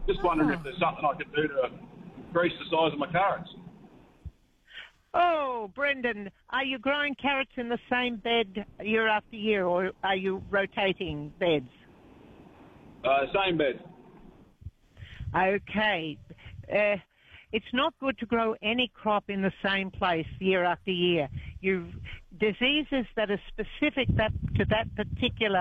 Just wondering if there's something I could do to increase the size of my carrots. Oh, Brendan, are you growing carrots in the same bed year after year, or are you rotating beds? Same bed. Okay. It's not good to grow any crop in the same place year after year. Diseases that are specific to that particular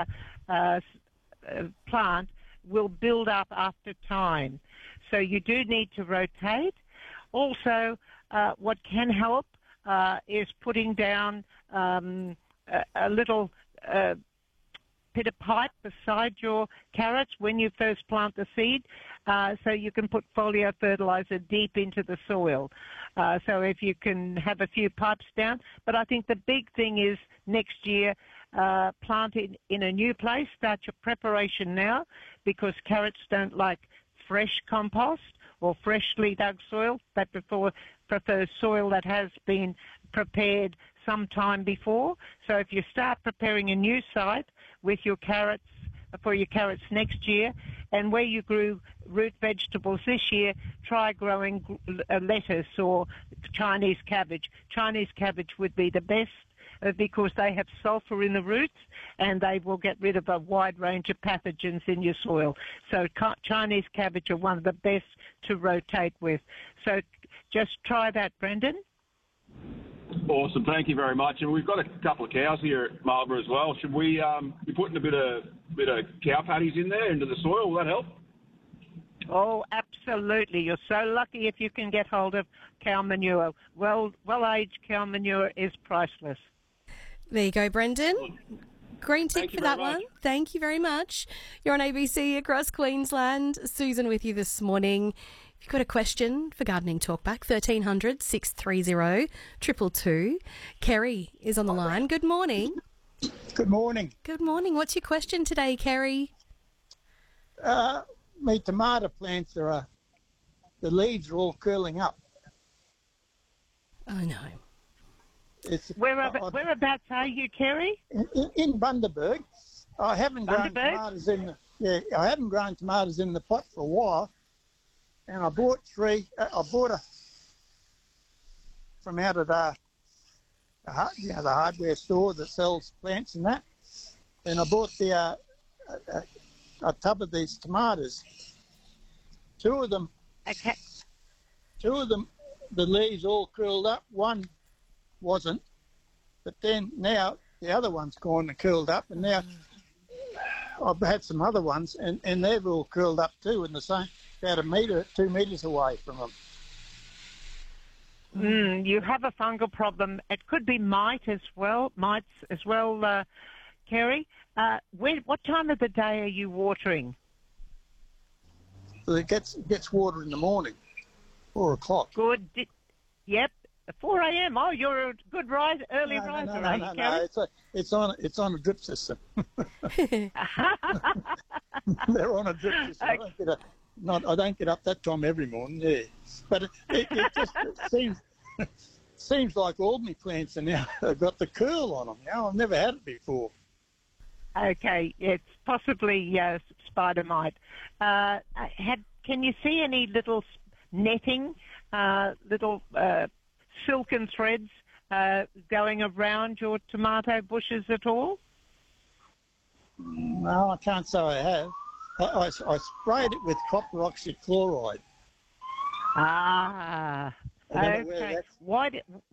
plant will build up after time. So you do need to rotate. Also, what can help is putting down a little bit of pipe beside your carrots when you first plant the seed, so you can put foliar fertilizer deep into the soil. So if you can have a few pipes down. But I think the big thing is next year, plant it in a new place. Start your preparation now, because carrots don't like fresh compost or freshly dug soil. They prefer soil that has been prepared some time before. So if you start preparing a new site with your carrots, for your carrots next year, and where you grew root vegetables this year, try growing lettuce or Chinese cabbage. Chinese cabbage would be the best because they have sulfur in the roots and they will get rid of a wide range of pathogens in your soil. So Chinese cabbage are one of the best to rotate with. So just try that, Brendan. Awesome, thank you very much. And we've got a couple of cows here at Marlborough as well. Should we be putting a bit of cow patties in there into the soil? Will that help? Oh, absolutely. You're so lucky if you can get hold of cow manure. Well-aged cow manure is priceless. There you go, Brendan. Green tick for that one. Thank you very much. You're on ABC across Queensland. Susan with you this morning. If you've got a question for Gardening Talkback, 1300 630 222. Kerry is on the line. Good morning. Good morning. Good morning. What's your question today, Kerry? My tomato plants the leaves are all curling up. Oh no. Whereabouts are you, Kerry? In Bundaberg. I haven't grown tomatoes in the pot for a while, and I bought three. I bought from out of the hardware store that sells plants and that, and I bought a tub of these tomatoes. Two of them, the leaves all curled up. One wasn't, but then now the other one's gone and curled up, and now I've had some other ones, and they've all curled up too, in the same, about 2 metres away from them. You have a fungal problem. It could be mites as well, Kerry. What time of the day are you watering? Well, it gets water in the morning, 4 o'clock. Good. Yep. 4 a.m. Oh, you're a good early riser, no. It's on a drip system. They're on a drip system. Okay. I don't get up that time every morning. Yeah, but it just seems like all my plants are now have got the curl on them. Now I've never had it before. Okay, it's possibly spider mite. Can you see any little netting, little silken threads going around your tomato bushes at all? No, I can't say I have. I sprayed it with copper oxychloride. Ah, okay. What?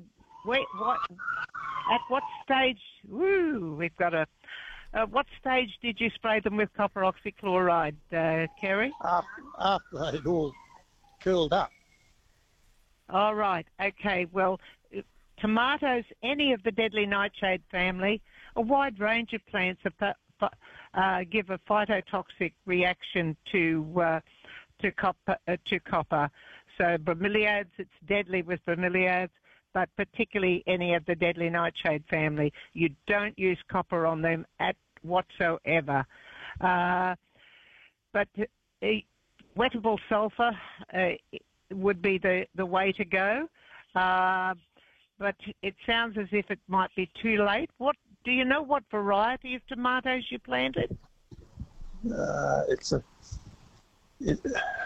At what stage? We've got a. What stage did you spray them with copper oxychloride, Kerry? After they'd all curled up. All right. Okay. Well, tomatoes, any of the deadly nightshade family, a wide range of plants give a phytotoxic reaction to copper. So bromeliads, it's deadly with bromeliads, but particularly any of the deadly nightshade family. You don't use copper on them at whatsoever. But wettable sulfur would be the way to go. But it sounds as if it might be too late. Do you know what variety of tomatoes you planted?